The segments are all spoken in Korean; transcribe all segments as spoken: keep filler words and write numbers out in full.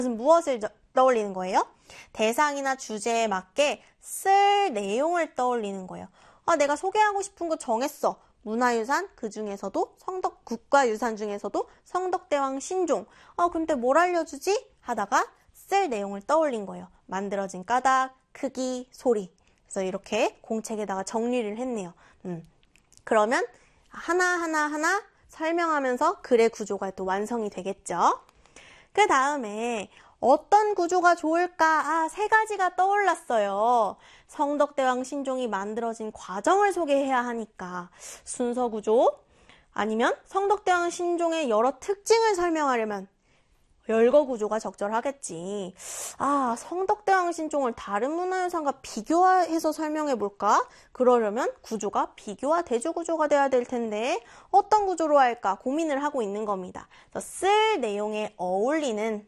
무엇을 떠올리는 거예요? 대상이나 주제에 맞게 쓸 내용을 떠올리는 거예요. 아, 내가 소개하고 싶은 거 정했어. 문화유산, 그 중에서도 성덕, 국가유산 중에서도 성덕대왕 신종. 아, 근데 뭘 알려주지? 하다가 쓸 내용을 떠올린 거예요. 만들어진 까닭, 크기, 소리. 그래서 이렇게 공책에다가 정리를 했네요. 음. 그러면 하나하나 하나 설명하면서 글의 구조가 또 완성이 되겠죠. 그 다음에 어떤 구조가 좋을까? 아, 세 가지가 떠올랐어요. 성덕대왕 신종이 만들어진 과정을 소개해야 하니까 순서 구조, 아니면 성덕대왕 신종의 여러 특징을 설명하려면 열거 구조가 적절하겠지. 아, 성덕대왕 신종을 다른 문화유산과 비교해서 설명해 볼까? 그러려면 구조가 비교와 대조 구조가 돼야 될 텐데 어떤 구조로 할까 고민을 하고 있는 겁니다. 쓸 내용에 어울리는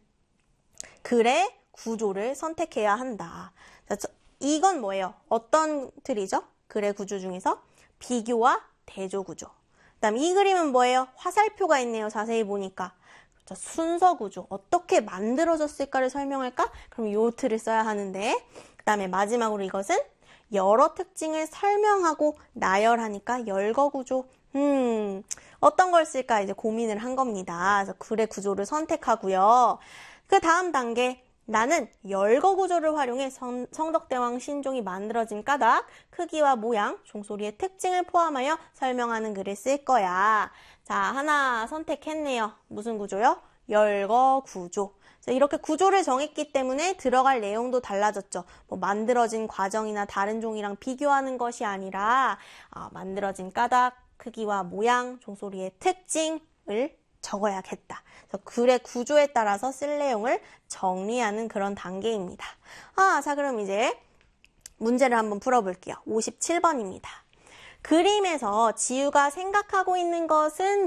글의 구조를 선택해야 한다. 이건 뭐예요? 어떤 틀이죠? 글의 구조 중에서 비교와 대조 구조. 그다음 이 그림은 뭐예요? 화살표가 있네요. 자세히 보니까. 순서 구조, 어떻게 만들어졌을까를 설명할까? 그럼 이 틀을 써야 하는데, 그 다음에 마지막으로 이것은 여러 특징을 설명하고 나열하니까 열거 구조. 음, 어떤 걸 쓸까 이제 고민을 한 겁니다. 그래서 글의 구조를 선택하고요. 그 다음 단계, 나는 열거 구조를 활용해 성, 성덕대왕 신종이 만들어진 까닭, 크기와 모양, 종소리의 특징을 포함하여 설명하는 글을 쓸 거야. 자, 하나 선택했네요. 무슨 구조요? 열거 구조. 자, 이렇게 구조를 정했기 때문에 들어갈 내용도 달라졌죠. 뭐 만들어진 과정이나 다른 종이랑 비교하는 것이 아니라 아, 만들어진 까닭, 크기와 모양, 종소리의 특징을 적어야겠다. 그래서 글의 구조에 따라서 쓸 내용을 정리하는 그런 단계입니다. 아, 자, 그럼 이제 문제를 한번 풀어볼게요. 오십칠 번입니다. 그림에서 지우가 생각하고 있는 것은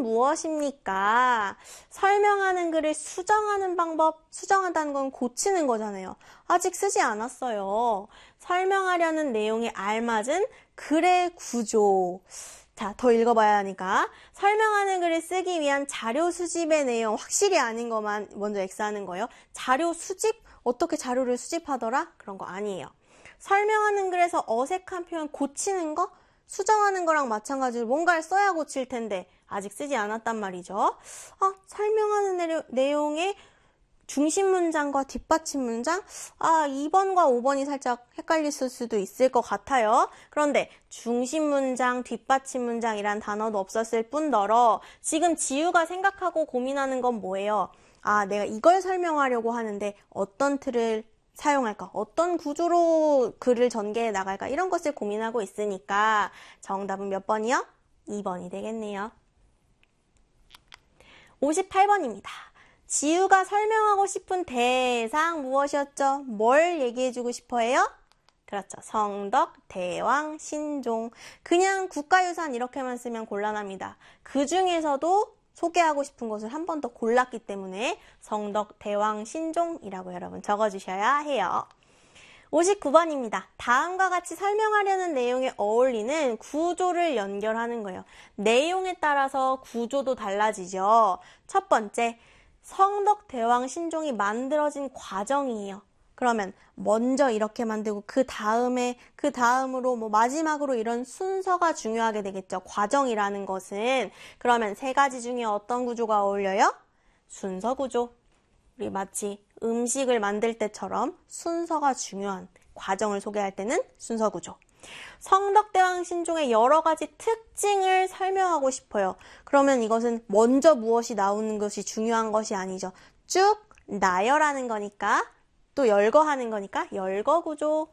무엇입니까? 설명하는 글을 수정하는 방법, 수정한다는 건 고치는 거잖아요. 아직 쓰지 않았어요. 설명하려는 내용에 알맞은 글의 구조. 자, 더 읽어봐야 하니까. 설명하는 글을 쓰기 위한 자료 수집의 내용, 확실히 아닌 것만 먼저 X하는 거예요. 자료 수집? 어떻게 자료를 수집하더라? 그런 거 아니에요. 설명하는 글에서 어색한 표현 고치는 거? 수정하는 거랑 마찬가지로 뭔가를 써야 고칠 텐데 아직 쓰지 않았단 말이죠. 아, 설명하는 내용, 내용의 중심 문장과 뒷받침 문장? 아, 이 번과 오 번이 살짝 헷갈릴 수도 있을 것 같아요. 그런데 중심 문장, 뒷받침 문장이란 단어도 없었을 뿐더러 지금 지우가 생각하고 고민하는 건 뭐예요? 아, 내가 이걸 설명하려고 하는데 어떤 틀을 사용할까? 어떤 구조로 글을 전개해 나갈까? 이런 것을 고민하고 있으니까 정답은 몇 번이요? 이 번이 되겠네요. 오십팔 번입니다. 지우가 설명하고 싶은 대상 무엇이었죠? 뭘 얘기해주고 싶어해요? 그렇죠. 성덕, 대왕, 신종. 그냥 국가유산 이렇게만 쓰면 곤란합니다. 그 중에서도 소개하고 싶은 것을 한 번 더 골랐기 때문에 성덕, 대왕, 신종이라고 여러분 적어주셔야 해요. 오십구 번입니다. 다음과 같이 설명하려는 내용에 어울리는 구조를 연결하는 거예요. 내용에 따라서 구조도 달라지죠. 첫 번째, 성덕, 대왕, 신종이 만들어진 과정이에요. 그러면 먼저 이렇게 만들고 그 다음에 그 다음으로 뭐 마지막으로 이런 순서가 중요하게 되겠죠. 과정이라는 것은. 그러면 세 가지 중에 어떤 구조가 어울려요? 순서 구조. 우리 마치 음식을 만들 때처럼 순서가 중요한 과정을 소개할 때는 순서 구조. 성덕대왕 신종의 여러 가지 특징을 설명하고 싶어요. 그러면 이것은 먼저 무엇이 나오는 것이 중요한 것이 아니죠. 쭉 나열하는 거니까 또 열거하는 거니까 열거 구조.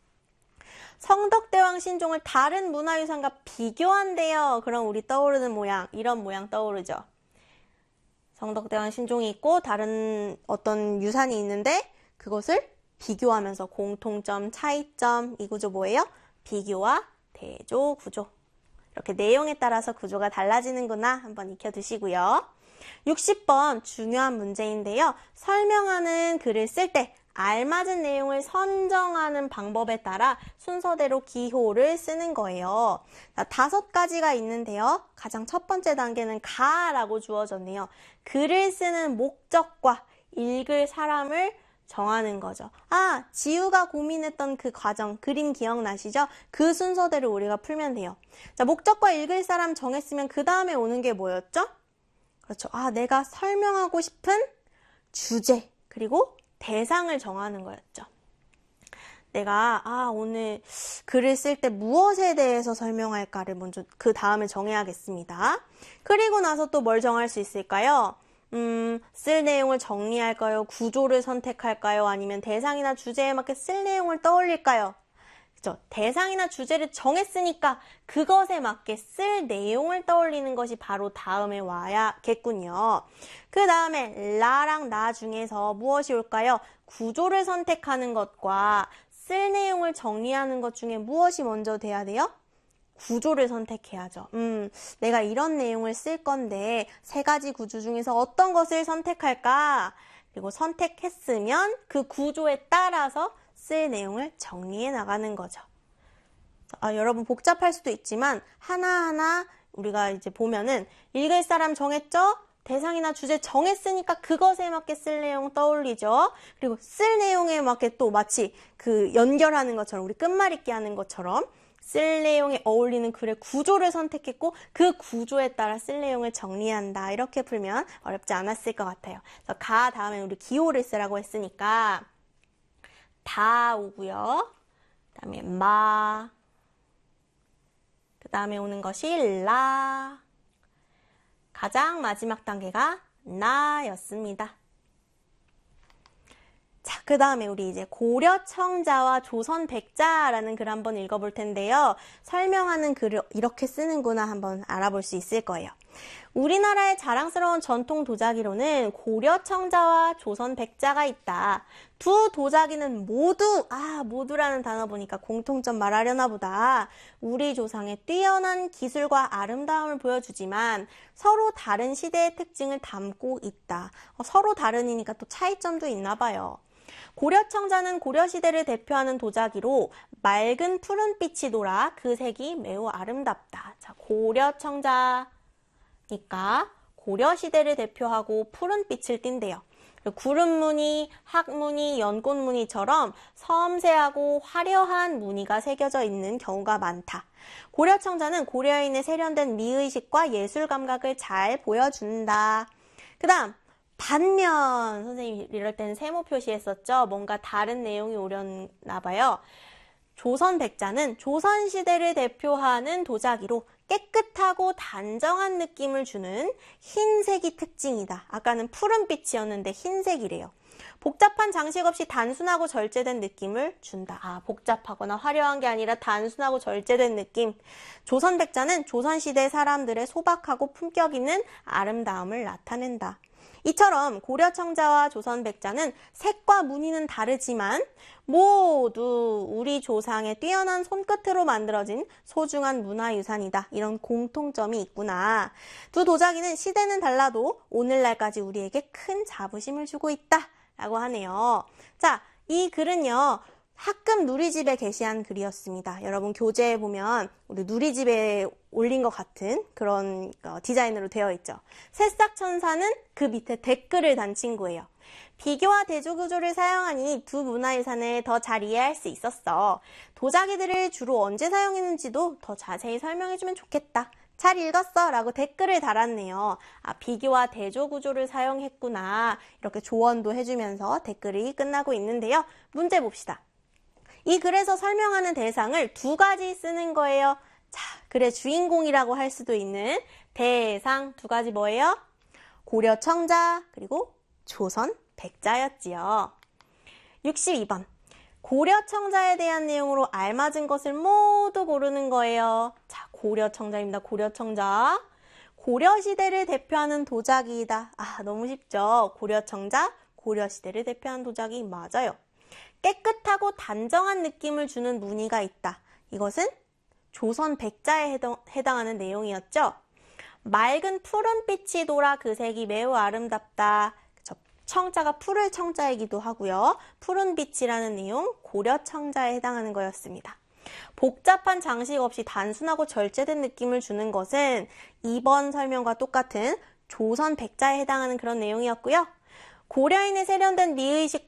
성덕대왕 신종을 다른 문화유산과 비교한대요. 그럼 우리 떠오르는 모양, 이런 모양 떠오르죠. 성덕대왕 신종이 있고 다른 어떤 유산이 있는데 그것을 비교하면서 공통점, 차이점, 이 구조 뭐예요? 비교와 대조 구조. 이렇게 내용에 따라서 구조가 달라지는구나 한번 익혀두시고요. 육십 번 중요한 문제인데요. 설명하는 글을 쓸 때 알맞은 내용을 선정하는 방법에 따라 순서대로 기호를 쓰는 거예요. 자, 다섯 가지가 있는데요. 가장 첫 번째 단계는 가라고 주어졌네요. 글을 쓰는 목적과 읽을 사람을 정하는 거죠. 아, 지우가 고민했던 그 과정, 그림 기억나시죠? 그 순서대로 우리가 풀면 돼요. 자, 목적과 읽을 사람 정했으면 그 다음에 오는 게 뭐였죠? 그렇죠. 아, 내가 설명하고 싶은 주제, 그리고 대상을 정하는 거였죠. 내가 아 오늘 글을 쓸 때 무엇에 대해서 설명할까를 먼저 그 다음에 정해야겠습니다. 그리고 나서 또 뭘 정할 수 있을까요? 음, 쓸 내용을 정리할까요? 구조를 선택할까요? 아니면 대상이나 주제에 맞게 쓸 내용을 떠올릴까요? 그죠? 대상이나 주제를 정했으니까 그것에 맞게 쓸 내용을 떠올리는 것이 바로 다음에 와야겠군요. 그 다음에 라랑 나 중에서 무엇이 올까요? 구조를 선택하는 것과 쓸 내용을 정리하는 것 중에 무엇이 먼저 돼야 돼요? 구조를 선택해야죠. 음, 내가 이런 내용을 쓸 건데 세 가지 구조 중에서 어떤 것을 선택할까? 그리고 선택했으면 그 구조에 따라서 쓸 내용을 정리해 나가는 거죠. 아, 여러분 복잡할 수도 있지만 하나하나 우리가 이제 보면은 읽을 사람 정했죠? 대상이나 주제 정했으니까 그것에 맞게 쓸 내용 떠올리죠. 그리고 쓸 내용에 맞게 또 마치 그 연결하는 것처럼 우리 끝말잇기 하는 것처럼 쓸 내용에 어울리는 글의 구조를 선택했고 그 구조에 따라 쓸 내용을 정리한다. 이렇게 풀면 어렵지 않았을 것 같아요. 그래서 가 다음에 우리 기호를 쓰라고 했으니까 다 오고요. 그 다음에 마, 그 다음에 오는 것이 라, 가장 마지막 단계가 나였습니다. 자, 그 다음에 우리 이제 고려청자와 조선백자라는 글 한번 읽어볼 텐데요. 설명하는 글을 이렇게 쓰는구나 한번 알아볼 수 있을 거예요. 우리나라의 자랑스러운 전통 도자기로는 고려청자와 조선백자가 있다. 두 도자기는 모두, 아, 모두라는 단어 보니까 공통점 말하려나 보다. 우리 조상의 뛰어난 기술과 아름다움을 보여주지만 서로 다른 시대의 특징을 담고 있다. 어, 서로 다른이니까 또 차이점도 있나 봐요. 고려청자는 고려시대를 대표하는 도자기로 맑은 푸른빛이 돌아 그 색이 매우 아름답다. 자, 고려청자니까 고려시대를 대표하고 푸른빛을 띈대요. 구름무늬, 학무늬, 연꽃무늬처럼 섬세하고 화려한 무늬가 새겨져 있는 경우가 많다. 고려청자는 고려인의 세련된 미의식과 예술 감각을 잘 보여준다. 그 다음 반면 선생님이 이럴 때는 세모 표시했었죠. 뭔가 다른 내용이 오렸나 봐요. 조선백자는 조선시대를 대표하는 도자기로 깨끗하고 단정한 느낌을 주는 흰색이 특징이다. 아까는 푸른빛이었는데 흰색이래요. 복잡한 장식 없이 단순하고 절제된 느낌을 준다. 아, 복잡하거나 화려한 게 아니라 단순하고 절제된 느낌. 조선백자는 조선시대 사람들의 소박하고 품격 있는 아름다움을 나타낸다. 이처럼 고려청자와 조선백자는 색과 무늬는 다르지만 모두 우리 조상의 뛰어난 손끝으로 만들어진 소중한 문화유산이다. 이런 공통점이 있구나. 두 도자기는 시대는 달라도 오늘날까지 우리에게 큰 자부심을 주고 있다. 라고 하네요. 자, 이 글은요. 학급 누리집에 게시한 글이었습니다. 여러분 교재에 보면 우리 누리집에 올린 것 같은 그런 디자인으로 되어 있죠. 새싹천사는 그 밑에 댓글을 단 친구예요. 비교와 대조구조를 사용하니 두 문화유산을 더 잘 이해할 수 있었어. 도자기들을 주로 언제 사용했는지도 더 자세히 설명해주면 좋겠다. 잘 읽었어 라고 댓글을 달았네요. 아, 비교와 대조구조를 사용했구나. 이렇게 조언도 해주면서 댓글이 끝나고 있는데요. 문제 봅시다. 이 글에서 설명하는 대상을 두 가지 쓰는 거예요. 자, 글의 주인공이라고 할 수도 있는 대상 두 가지 뭐예요? 고려청자 그리고 조선백자였지요. 육십이 번. 고려청자에 대한 내용으로 알맞은 것을 모두 고르는 거예요. 자, 고려청자입니다. 고려청자. 고려시대를 대표하는 도자기이다. 아, 너무 쉽죠? 고려청자, 고려시대를 대표하는 도자기 맞아요. 깨끗하고 단정한 느낌을 주는 무늬가 있다. 이것은 조선백자에 해당, 해당하는 내용이었죠. 맑은 푸른빛이 돌아 그 색이 매우 아름답다. 청자가 푸를 청자이기도 하고요. 푸른빛이라는 내용 고려청자에 해당하는 거였습니다. 복잡한 장식 없이 단순하고 절제된 느낌을 주는 것은 이 번 설명과 똑같은 조선백자에 해당하는 그런 내용이었고요. 고려인에 세련된 미의식